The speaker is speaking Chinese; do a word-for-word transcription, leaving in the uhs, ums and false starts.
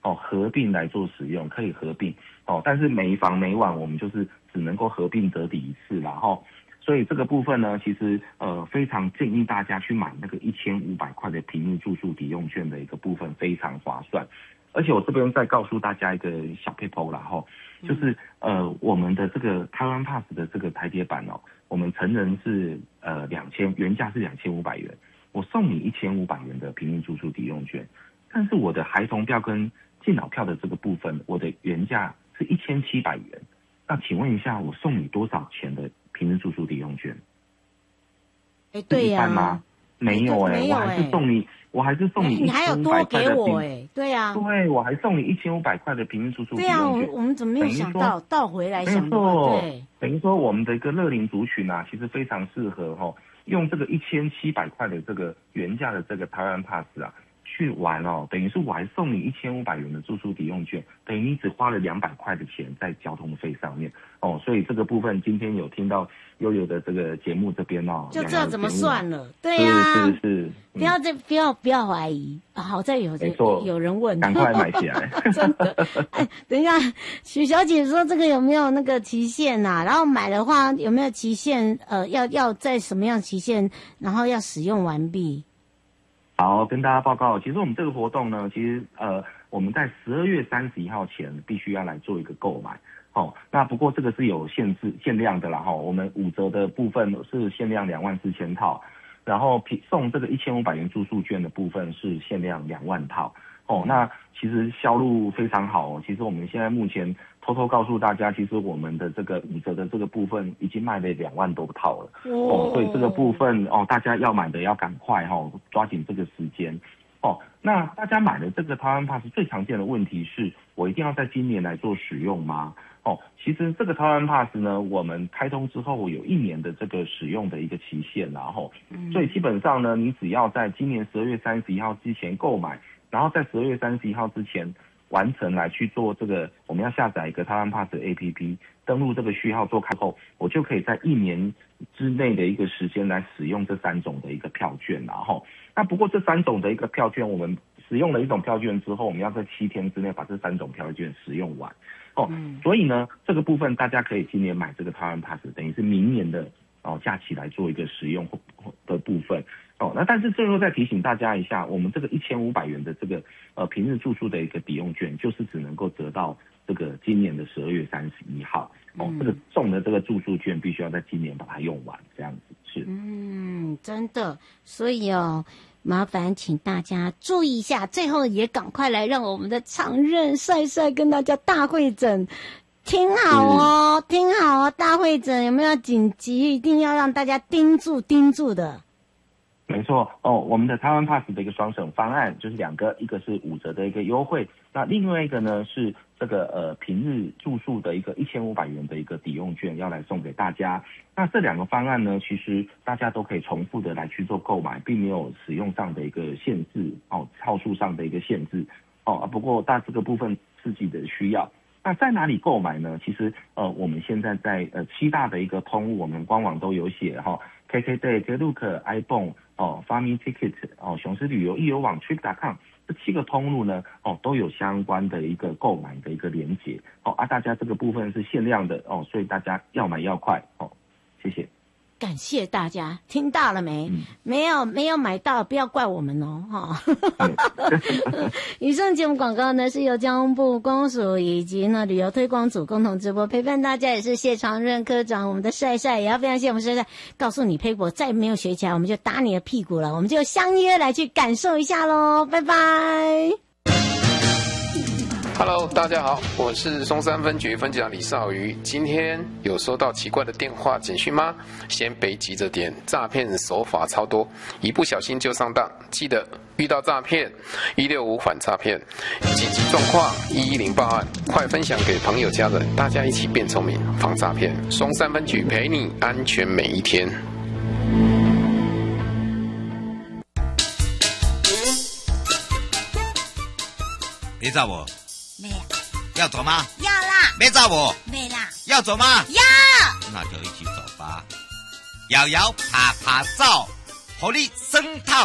哦合并来做使用，可以合并哦，但是每房每晚我们就是只能够合并折抵一次，然后所以这个部分呢，其实呃非常建议大家去买那个一千五百块的平日住宿抵用券的一个部分，非常划算。而且我这边再告诉大家一个小 paper 啦吼，就是呃我们的这个台湾 Pass 的这个台铁版哦，我们成人是呃两千，原价是两千五百元，我送你一千五百元的平日住宿抵用券，但是我的孩童票跟敬老票的这个部分，我的原价是一千七百元。那请问一下，我送你多少钱的平日住宿抵用券？ 哎，对呀、啊， 一般吗？没有哎、欸，我还是送你，我还是送你一千五百块的平， 哎，对呀、啊， 对，我还送你一千五百块的平日住宿抵用券。 对啊，我我们怎么没有想到倒回来想的？对， 等于说我们的一个乐龄族群啊，其实非常适合哈、哦，用这个一千七百块的这个原价的这个台湾 Pass 啊。去玩哦，等于是我还送你一千五百元的住宿抵用券，等于你只花了两百块的钱在交通费上面哦，所以这个部分今天有听到悠悠的这个节目这边哦， 就知道怎么算了，对呀、 啊，是是是， 不要这不要不要怀疑，好在有人有人问， 赶快买起来， 真的。哎，等一下，许小姐说这个有没有那个期限呐、啊？然后买的话有没有期限？呃，要要在什么样期限，然后要使用完毕？ 好，跟大家报告，其实我们这个活动呢，其实呃，我们在十二月三十一号前必须要来做一个购买，哦，那不过这个是有限制限量的啦，哈、哦，我们五折的部分是限量两万四千套，然后送这个一千五百元住宿券的部分是限量两万套，哦，那其实销路非常好哦，其实我们现在目前偷偷告诉大家，其实我们的这个五折的这个部分已经卖了两万多套了哦，所以这个部分哦，大家要买的要赶快哈、哦，抓紧这个时间哦。那大家买的这个台湾 Pass 最常见的问题是，我一定要在今年来做使用吗？哦，其实这个台湾 Pass 呢，我们开通之后有一年的这个使用的一个期限，然后，所以基本上呢，你只要在今年十二月三十一号之前购买，然后在十二月三十一号之前完成来去做这个，我们要下载一个台湾 Pass 的 A P P， 登录这个序号做开后，我就可以在一年之内的一个时间来使用这三种的一个票券，然后，那不过这三种的一个票券，我们使用了一种票券之后，我们要在七天之内把这三种票券使用完。哦，嗯、所以呢，这个部分大家可以今年买这个台湾 Pass， 等于是明年的哦假期来做一个使用的部分。哦，那但是最后再提醒大家一下，我们这个一千五百元的这个呃平日住宿的一个抵用券，就是只能够折到这个今年的十二月三十一号。哦，嗯、这个送的这个住宿券必须要在今年把它用完，这样子是。 嗯，真的，所以哦。麻烦请大家注意一下，最后也赶快来让我们的常任帅帅跟大家大会诊，听好哦，嗯、听好哦，大会诊有没有紧急？一定要让大家盯住盯住的。 没错哦，我们的台湾 Pass 的一个双省方案就是两个，一个是五折的一个优惠，那另外一个呢是这个呃平日住宿的一个一千五百元的一个抵用券要来送给大家。那这两个方案呢，其实大家都可以重复的来去做购买，并没有使用上的一个限制哦，号数上的一个限制哦。不过大这个部分自己的需要。那在哪里购买呢？其实呃我们现在在呃七大的一个通路，我们官网都有写哈、哦、，K K Day、Klook、iPhone 哦、Farming Ticket 哦、雄狮旅游、易游网、Trip 点 com 这七个通路呢哦都有相关的一个购买的一个连结哦啊，大家这个部分是限量的哦，所以大家要买要快哦，谢谢。 感谢大家，听到了没？嗯、没有没有买到，不要怪我们哦，哈。以上节目广告呢是由交通部观光署以及呢旅游推广组共同直播，陪伴大家也是谢长任科长，我们的帅帅也要非常谢谢我们帅帅，告诉你佩果再没有学起来，我们就打你的屁股了，我们就相约来去感受一下咯，拜拜。 Hello， 大家好，我是松山分局分局长李少瑜。今天有收到奇怪的电话简讯吗？先别急着点，诈骗手法超多，一不小心就上当。记得遇到诈骗，一六五反诈骗，紧急状况一一零报案，快分享给朋友家人，大家一起变聪明，防诈骗。松山分局陪你安全每一天。 你走不？ 没有。 要走吗？ 要啦。 没走不？ 没啦。 要走吗？ 要。 那就一起走吧。摇摇爬爬走，活力生套。